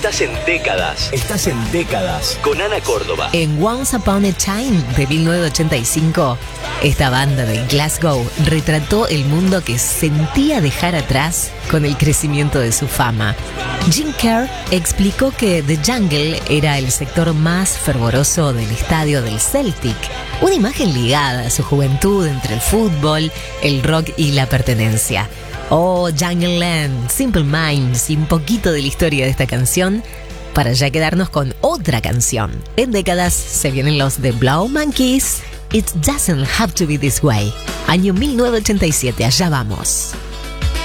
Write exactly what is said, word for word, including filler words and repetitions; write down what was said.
Estás en Décadas. Estás en Décadas. Con Ana Córdoba. En Once Upon a Time de mil novecientos ochenta y cinco, esta banda de Glasgow retrató el mundo que sentía dejar atrás con el crecimiento de su fama. Jim Kerr explicó que The Jungle era el sector más fervoroso del estadio del Celtic, una imagen ligada a su juventud entre el fútbol, el rock y la pertenencia. Oh, Jungle Land, Simple Minds y un poquito de la historia de esta canción para ya quedarnos con otra canción. En Décadas se vienen los The Blow Monkeys, It Doesn't Have to Be This Way. Año mil novecientos ochenta y siete, allá vamos.